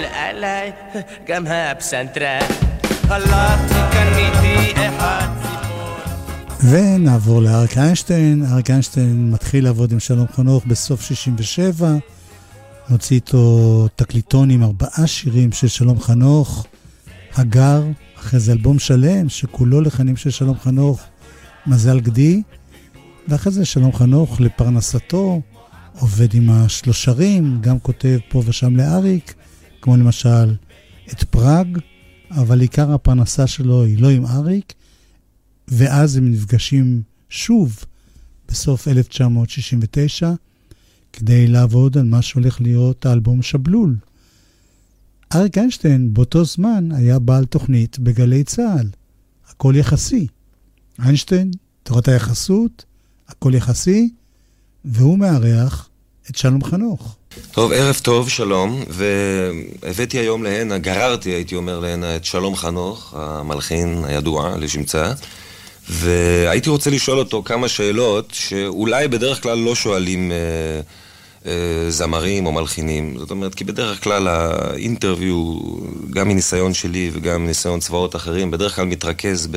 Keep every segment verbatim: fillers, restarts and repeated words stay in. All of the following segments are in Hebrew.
עליי גם הפסנתרן הלכתי קניתי אחד ציפור. ונעבור לאריק איינשטיין. אריק איינשטיין מתחיל לעבוד עם שלום חנוך בסוף שישים ושבע, מוציא איתו תקליטון עם ארבעה שירים של שלום חנוך, הגר, אחרי זה אלבום שלם שכולו לחנים של שלום חנוך, מזל גדי, ואחרי זה שלום חנוך לפרנסתו עובד עם השלושרים, גם כותב פה ושם לאריק, כמו למשל את פראג, אבל עיקר הפרנסה שלו היא לא עם אריק, ואז הם נפגשים שוב בסוף אלף תשע מאות שישים ותשע, כדי לעבוד על מה שהולך להיות האלבום שבלול. אריק איינשטיין באותו זמן היה בעל תוכנית בגלי צהל, הכל יחסי. איינשטיין, תורת היחסות, הכל יחסי, והוא מארח את שלום חנוך. טוב, ערב טוב, שלום, והבאתי היום להנה, גררתי הייתי אומר להנה את שלום חנוך, המלחין הידוע לשמצה, והייתי רוצה לשאול אותו כמה שאלות שאולי בדרך כלל לא שואלים אה, אה, זמרים או מלחינים. זאת אומרת, כי בדרך כלל האינטרוויו, גם מניסיון שלי וגם מניסיון צבאות אחרים, בדרך כלל מתרכז ב...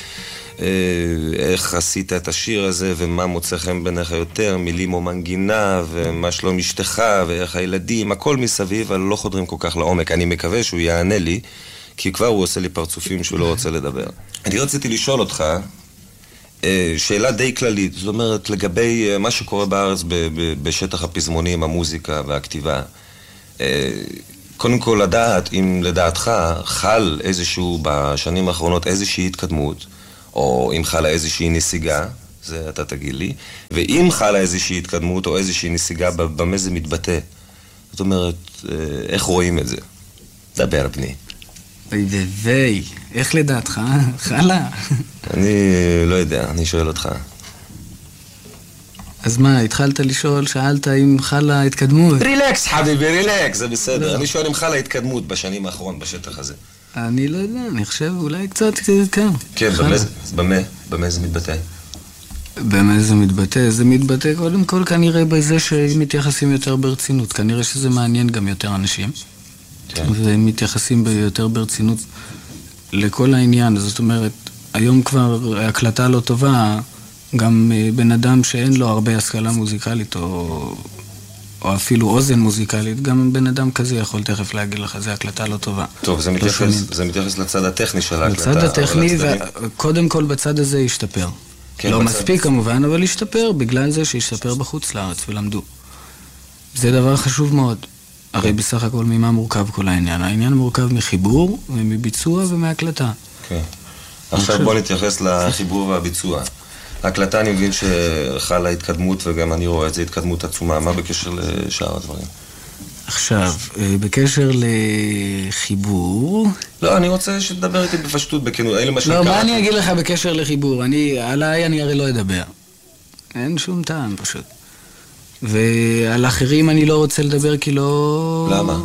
איך עשית את השיר הזה ומה מוצא חן בעיניך יותר, מילים או מנגינה ומה שלום אשתך ואיך הילדים, הכל מסביב, אבל לא חודרים כל כך לעומק. אני מקווה שהוא יענה לי, כי כבר הוא עושה לי פרצופים שהוא לא רוצה לדבר. אני רציתי לשאול אותך שאלה די כללית, זאת אומרת לגבי מה שקורה בארץ בשטח הפזמונים, המוזיקה והכתיבה. קודם כל לדעת אם לדעתך חל איזשהו בשנים האחרונות איזושהי התקדמות, או אם חלה איזושהי נסיגה, זה אתה תגיד לי, ואם חלה איזושהי התקדמות או איזושהי נסיגה, במה זה מתבטא? זאת אומרת, איך רואים את זה? דבר בני. אוי דווי, איך לדעתך? חלה? אני לא יודע, אני שואל אותך. אז מה, התחלת לשאול, שאלת אם חלה התקדמות? רילקס חביבי, רילקס, זה בסדר. אני שואל אם חלה התקדמות בשנים האחרונות בשטח הזה. אני לא יודע, אני חושב אולי קצת כן. כן, במה? במה זה מתבטא? במה זה מתבטא? זה מתבטא קודם כל כנראה בזה שהם מתייחסים יותר ברצינות. כנראה שזה מעניין גם יותר אנשים. והם מתייחסים יותר ברצינות לכל העניין. זאת אומרת, היום כבר הקלטה לא טובה, גם בן אדם שאין לו הרבה השכלה מוזיקלית או... או אפילו אוזן מוזיקלית, גם בן אדם כזה יכול תכף להגיד לך, זה הקלטה לא טובה. טוב, זה מתייחס, זה מתייחס לצד הטכני של ההקלטה. לצד הטכני, וקודם כל בצד הזה ישתפר. כן, לא בצד... מספיק כמובן, אבל ישתפר, בגלל זה שישתפר בחוץ לארץ ולמדו. זה דבר חשוב מאוד. כן. הרי בסך הכל ממה מורכב כל העניין? העניין מורכב מחיבור ומביצוע ומהקלטה. כן. עכשיו חושב... בוא נתייחס לחיבור והביצוע. ההקלטה אני מבין שחלה התקדמות, וגם אני רואה את זה התקדמות עצומה. מה בקשר לשאר הדברים? עכשיו, בקשר לחיבור... לא, אני רוצה שתדבר איתי בפשטות, בכנות. לא, מה אני אגיד לך בקשר לחיבור? אני, עליי אני הרי לא אדבר. אין שום טעם פשוט. ועל אחרים אני לא רוצה לדבר כי לא... למה?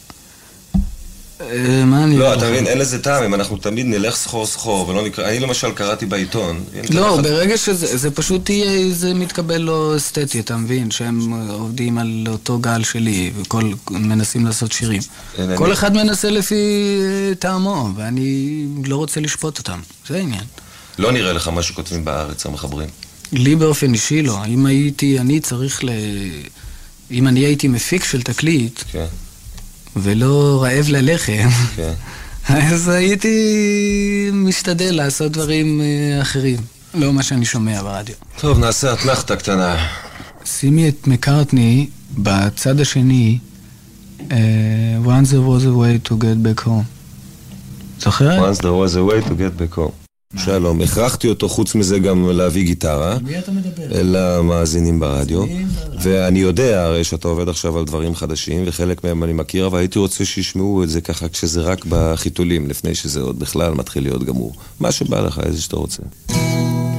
מה אני... לא, אתה מבין, אין לזה טעם, אם אנחנו תמיד נלך סחור סחור ולא נקרא... אני למשל קראתי בעיתון... לא, ברגע שזה פשוט יהיה, זה מתקבל לא אסתטי, אתה מבין? שהם עובדים על אותו גל שלי וכל מנסים לעשות שירים. כל אחד מנסה לפי טעמו, ואני לא רוצה לשפוט אותם. זה העניין. לא נראה לך מה שכותבים בארץ, המחברים. לי באופן אישי לא. אם הייתי, אני צריך ל... אם אני הייתי מפיק של תקליט... כן. ולא רעב ללחם, אז הייתי משתדל לעשות דברים אחרים, לא מה שאני שומע ברדיו. טוב, נעשה אתנחתה קטנה. שימי את מקארטני בצד השני, Once there was a way to get back home. זוכרת? Once there was a way to get back home. שלום, הכרחתי אותו חוץ מזה גם להביא גיטרה למאזינים ברדיו, ואני יודע הרי שאתה עובד עכשיו על דברים חדשים וחלק מהם אני מכיר, אבל הייתי רוצה שישמעו את זה ככה כשזה רק בחיתולים, לפני שזה עוד בכלל מתחיל להיות גמור. מה שבא לך, איזה שאתה רוצה.